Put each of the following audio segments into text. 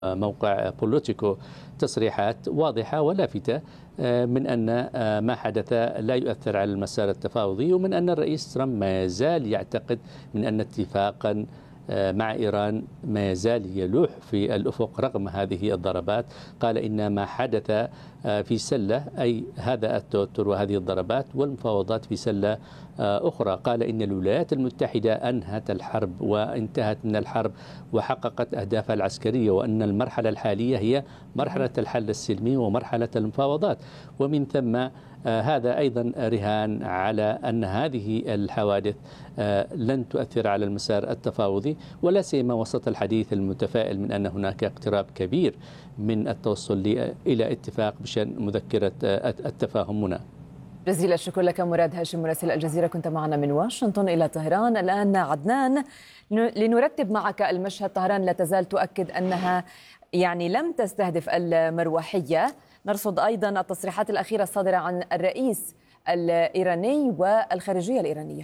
موقع بوليتيكو تصريحات واضحة ولافتة من أن ما حدث لا يؤثر على المسار التفاوضي، ومن أن الرئيس ترامب ما يزال يعتقد من أن اتفاقا مع إيران ما يزال يلوح في الأفق رغم هذه الضربات. قال إن ما حدث في سلة، أي هذا التوتر وهذه الضربات والمفاوضات في سلة أخرى. قال إن الولايات المتحدة أنهت الحرب وانتهت من الحرب وحققت أهدافها العسكرية، وأن المرحلة الحالية هي مرحلة الحل السلمي ومرحلة المفاوضات. ومن ثم هذا أيضا رهان على أن هذه الحوادث لن تؤثر على المسار التفاوضي، ولا سيما وسط الحديث المتفائل من أن هناك اقتراب كبير من التوصل إلى اتفاق بشأن مذكرة التفاهم. منى، جزيل الشكر لك مراد هاشم مراسل الجزيرة، كنت معنا من واشنطن إلى طهران. الآن عدنان، لنرتب معك المشهد. طهران لا تزال تؤكد أنها لم تستهدف المروحية. نرصد أيضا التصريحات الأخيرة الصادرة عن الرئيس الإيراني والخارجية الإيرانية.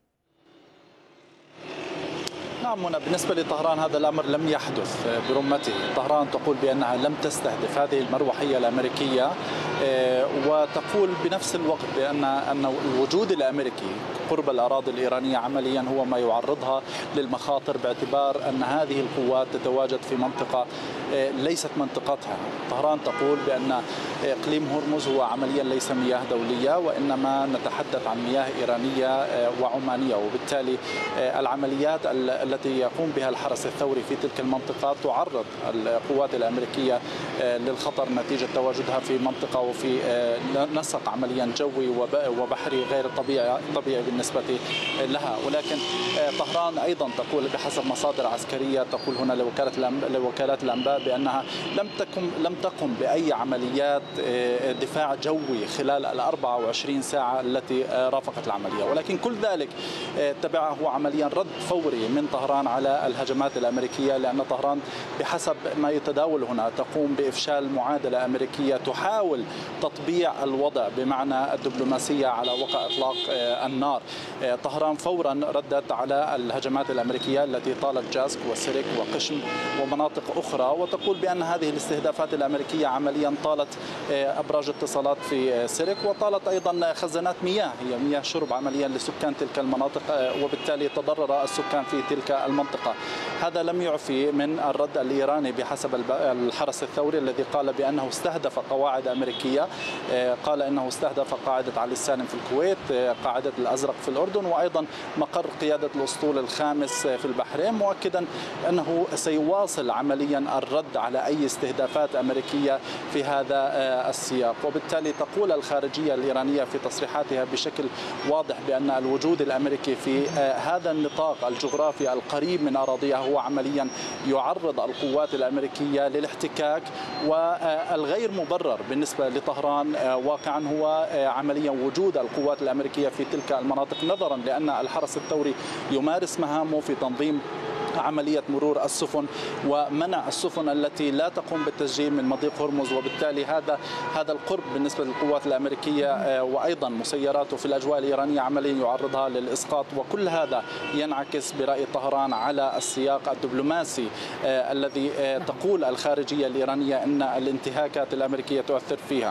نعم منى، بالنسبة لطهران هذا الأمر لم يحدث برمته. طهران تقول بأنها لم تستهدف هذه المروحية الأمريكية، وتقول بنفس الوقت بأن الوجود الأمريكي قرب الأراضي الإيرانية عمليا هو ما يعرضها للمخاطر، باعتبار أن هذه القوات تتواجد في منطقة ليست منطقتها. طهران تقول بأن إقليم هرمز هو عمليا ليس مياه دولية، وإنما نتحدث عن مياه إيرانية وعمانية، وبالتالي العمليات التي يقوم بها الحرس الثوري في تلك المنطقة تعرض القوات الأمريكية للخطر نتيجة تواجدها في منطقة وفي نسق عمليا جوي وبحري غير طبيعي بالنسبة لها. ولكن طهران أيضا تقول بحسب مصادر عسكرية تقول هنا لوكالات الأنباء بأنها لم تقم بأي عمليات دفاع جوي خلال 24 ساعة التي رافقت العملية، ولكن كل ذلك تبعه عمليا رد فوري من طهران على الهجمات الأمريكية، لأن طهران بحسب ما يتداول هنا تقوم بإفشال معادلة أمريكية تحاول تطبيع الوضع بمعنى الدبلوماسية على وقع إطلاق النار. طهران فورا ردت على الهجمات الأمريكية التي طالت جاسك وسيرك وقشم ومناطق أخرى، وتقول بأن هذه الاستهدافات الأمريكية عمليا طالت أبراج اتصالات في سيرك، وطالت أيضا خزانات مياه، هي مياه شرب عمليا لسكان تلك المناطق، وبالتالي تضرر السكان في تلك المنطقة. هذا لم يعفي من الرد الإيراني بحسب الحرس الثوري الذي قال بأنه استهدف قواعد أمريكية. قال أنه استهدف قاعدة علي السالم في الكويت، قاعدة الأزرق في الأردن، وأيضا مقر قيادة الأسطول الخامس في البحرين، مؤكدا أنه سيواصل عمليا الرد على أي استهدافات أمريكية في هذا السياق. وبالتالي تقول الخارجية الإيرانية في تصريحاتها بشكل واضح بأن الوجود الأمريكي في هذا النطاق الجغرافي القريب من أراضيها هو عمليا يعرض القوات الأمريكية للاحتكاك، والغير مبرر بالنسبة لطهران واقعا هو عمليا وجود القوات الأمريكية في تلك المناطق، نظرا لأن الحرس الثوري يمارس مهامه في تنظيم عملية مرور السفن ومنع السفن التي لا تقوم بالتسجيل من مضيق هرمز، وبالتالي هذا القرب بالنسبة للقوات الأمريكية وأيضا مسيراته في الأجواء الإيرانية عمليا يعرضها للإسقاط. وكل هذا ينعكس برأي طهران على السياق الدبلوماسي الذي تقول الخارجية الإيرانية أن الانتهاكات الأمريكية تؤثر فيها.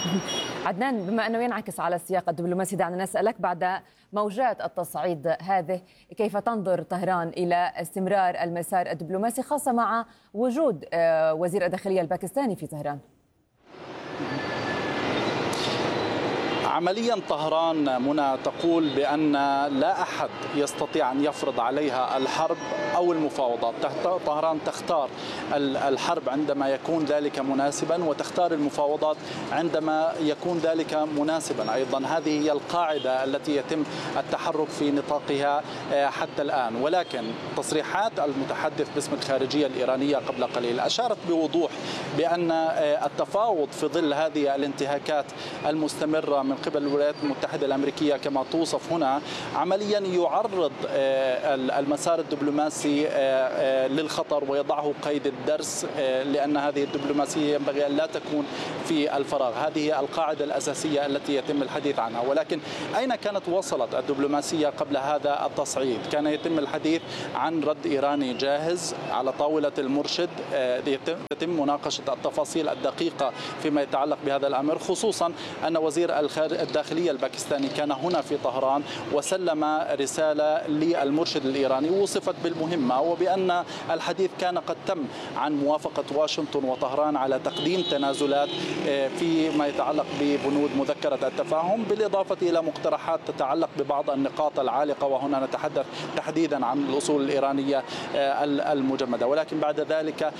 عدنان، بما أنه ينعكس على السياق الدبلوماسي، دعنا نسألك بعد موجات التصعيد هذه كيف تنظر طهران إلى استمرار المسار الدبلوماسي، خاصة مع وجود وزير الداخلية الباكستاني في طهران؟ عمليا طهران منى تقول بأن لا أحد يستطيع أن يفرض عليها الحرب أو المفاوضات. طهران تختار الحرب عندما يكون ذلك مناسبا، وتختار المفاوضات عندما يكون ذلك مناسبا أيضا. هذه هي القاعدة التي يتم التحرك في نطاقها حتى الآن. ولكن تصريحات المتحدث باسم الخارجية الإيرانية قبل قليل أشارت بوضوح بأن التفاوض في ظل هذه الانتهاكات المستمرة من قبل الولايات المتحدة الأمريكية كما توصف هنا عمليا يعرض المسار الدبلوماسي للخطر ويضعه قيد الدرس، لأن هذه الدبلوماسية ينبغي أن لا تكون في الفراغ. هذه القاعدة الأساسية التي يتم الحديث عنها. ولكن أين كانت وصلت الدبلوماسية قبل هذا التصعيد؟ كان يتم الحديث عن رد إيراني جاهز على طاولة المرشد، يتم مناقشة التفاصيل الدقيقة فيما يتعلق بهذا الأمر، خصوصا أن وزير الداخلية الباكستاني كان هنا في طهران وسلم رسالة للمرشد الإيراني وصفت بالمهمة، وبأن الحديث كان قد تم عن موافقة واشنطن وطهران على تقديم تنازلات فيما يتعلق ببنود مذكرة التفاهم، بالإضافة إلى مقترحات تتعلق ببعض النقاط العالقة، وهنا نتحدث تحديدا عن الأصول الإيرانية المجمدة. ولكن بعد ذلك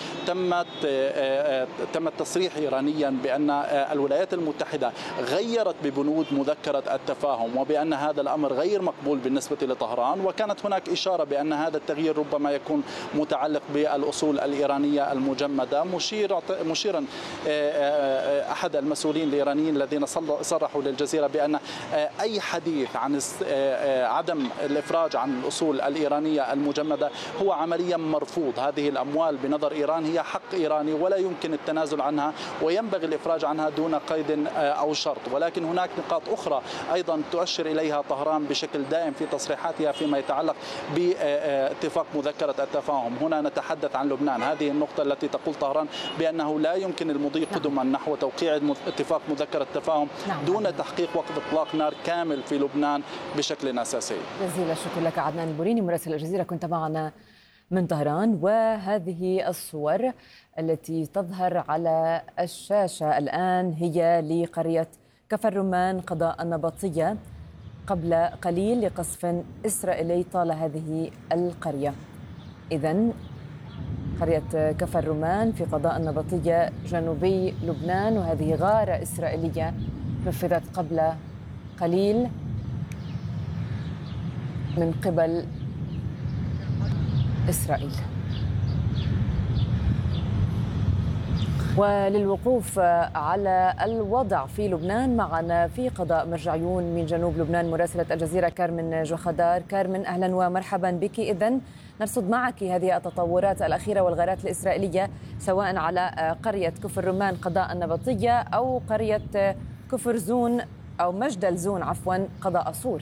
تم التصريح إيرانيا بأن الولايات المتحدة غيرت ببنود مذكرة التفاهم، وبأن هذا الأمر غير مقبول بالنسبة لطهران، وكانت هناك إشارة بأن هذا التغيير ربما يكون متعلق بالأصول الإيرانية المجمدة، مشيرا أحد المسؤولين الإيرانيين الذين صرحوا للجزيرة بأن أي حديث عن عدم الإفراج عن الأصول الإيرانية المجمدة هو عمليا مرفوض. هذه الأموال بنظر إيران هي حق إيراني ولا يمكن التنازل عنها، وينبغي الإفراج عنها دون قيد أو شرط. ولكن هناك نقاط أخرى أيضا تؤشر إليها طهران بشكل دائم في تصريحاتها فيما يتعلق باتفاق مذكرة التفاهم. هنا نتحدث عن لبنان، هذه النقطة التي تقول طهران بأنه لا يمكن المضي قدما نحو توقيع اتفاق مذكرة التفاهم دون تحقيق وقف إطلاق نار كامل في لبنان بشكل أساسي. جزيل الشكر لك عدنان البوريني مراسل الجزيرة، كنت معنا من طهران. وهذه الصور التي تظهر على الشاشة الآن هي لقرية كفر الرمان قضاء النبطية قبل قليل لقصف إسرائيلي طال هذه القرية. إذن قرية كفر الرمان في قضاء النبطية جنوبي لبنان، وهذه غارة إسرائيلية نفذت قبل قليل من قبل إسرائيل. وللوقوف على الوضع في لبنان معنا في قضاء مرجعيون من جنوب لبنان مراسلة الجزيرة كارمن جوخدار. كارمن، أهلا ومرحبا بك. إذن نرصد معك هذه التطورات الأخيرة والغارات الإسرائيلية سواء على قرية كفر الرمان قضاء النبطية أو قرية كفر زون أو مجدل زون عفوا قضاء صور.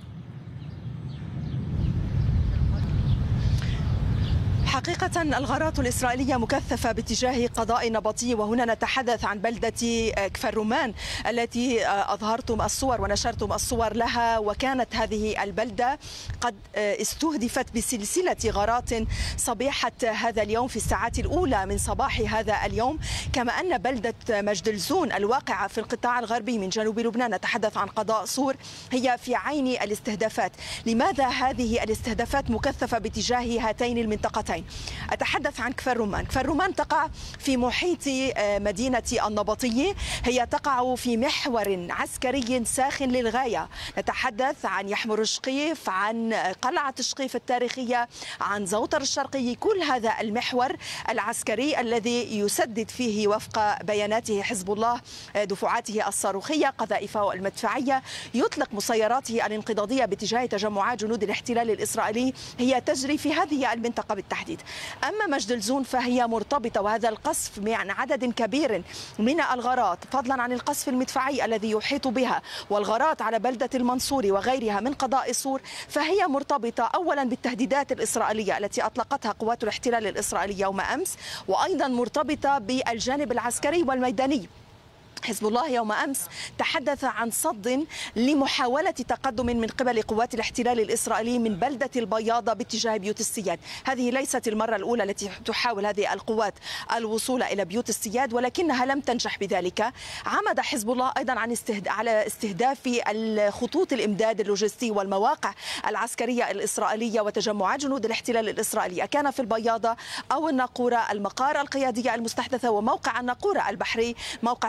حقيقة الغارات الإسرائيلية مكثفة باتجاه قضاء نبطي، وهنا نتحدث عن بلدة كفر الرمان التي أظهرتم الصور ونشرتم الصور لها، وكانت هذه البلدة قد استهدفت بسلسلة غارات صبيحة هذا اليوم في الساعات الأولى من صباح هذا اليوم. كما أن بلدة مجدلزون الواقعة في القطاع الغربي من جنوب لبنان نتحدث عن قضاء صور هي في عين الاستهدافات. لماذا هذه الاستهدافات مكثفة باتجاه هاتين المنطقتين؟ أتحدث عن كفر الرمان. كفر الرمان تقع في محيط مدينة النبطية، هي تقع في محور عسكري ساخن للغاية. نتحدث عن يحمر شقيف، عن قلعة شقيف التاريخية، عن زوطر الشرقي، كل هذا المحور العسكري الذي يسدد فيه وفق بياناته حزب الله دفعاته الصاروخية قذائفه المدفعية، يطلق مسيراته الانقضاضية باتجاه تجمعات جنود الاحتلال الإسرائيلي هي تجري في هذه المنطقة بالتحديد. أما مجدلزون فهي مرتبطة، وهذا القصف مع عدد كبير من الغارات فضلا عن القصف المدفعي الذي يحيط بها والغارات على بلدة المنصوري وغيرها من قضاء صور، فهي مرتبطة أولا بالتهديدات الإسرائيلية التي أطلقتها قوات الاحتلال الإسرائيلي يوم أمس، وأيضا مرتبطة بالجانب العسكري والميداني. حزب الله يوم أمس تحدث عن صد لمحاولة تقدم من قبل قوات الاحتلال الإسرائيلي من بلدة البياضة باتجاه بيوت السياد. هذه ليست المرة الأولى التي تحاول هذه القوات الوصول إلى بيوت السياد، ولكنها لم تنجح بذلك. عمد حزب الله أيضا على استهداف الخطوط الإمداد اللوجستي والمواقع العسكرية الإسرائيلية وتجمعات جنود الاحتلال الإسرائيلي، كان في البياضة أو الناقورة، المقار القيادية المستحدثة وموقع الناقورة البحري، موقع رأس الناقورة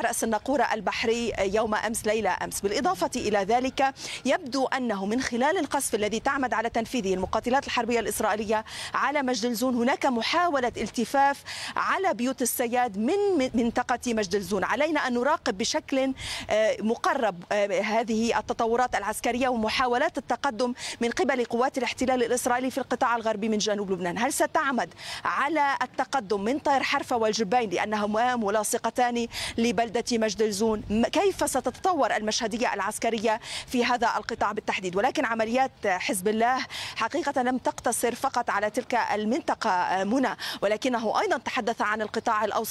الناقور البحري يوم أمس ليلة أمس. بالإضافة إلى ذلك يبدو أنه من خلال القصف الذي تعمد على تنفيذه المقاتلات الحربية الإسرائيلية على مجدلزون هناك محاولة التفاف على بيوت السياد من منطقة مجدلزون. علينا أن نراقب بشكل مقرب هذه التطورات العسكرية ومحاولات التقدم من قبل قوات الاحتلال الإسرائيلي في القطاع الغربي من جنوب لبنان. هل ستعمد على التقدم من طير حرفة والجبين لأنهما ملاصقتان لبلدة مجدلزون؟ كيف ستتطور المشهدية العسكرية في هذا القطاع بالتحديد؟ ولكن عمليات حزب الله حقيقة لم تقتصر فقط على تلك المنطقة منى، ولكنه أيضا تحدث عن القطاع الأوسط